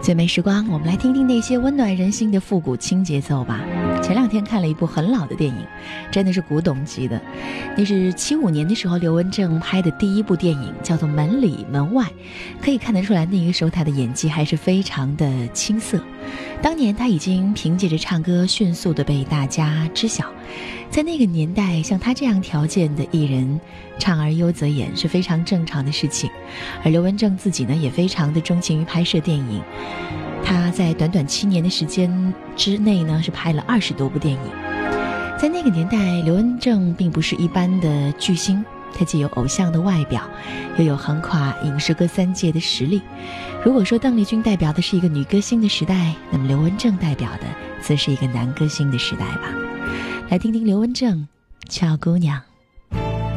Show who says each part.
Speaker 1: 最美时光，我们来听听那些温暖人心的复古轻节奏吧。前两天看了一部很老的电影，真的是古董级的，那是75年的时候刘文正拍的第一部电影，叫做《门里门外》。可以看得出来，那个时候他的演技还是非常的青涩。当年他已经凭借着唱歌迅速的被大家知晓，在那个年代，像他这样条件的艺人，唱而优则演是非常正常的事情。而刘文正自己呢，也非常的钟情于拍摄电影，他在短短7年的时间之内呢，是拍了20多部电影。在那个年代，刘文正并不是一般的巨星，他既有偶像的外表，又有横跨影视歌3界的实力。如果说邓丽君代表的是一个女歌星的时代，那么刘文正代表的则是一个男歌星的时代吧。来听听刘文正《俏姑娘》。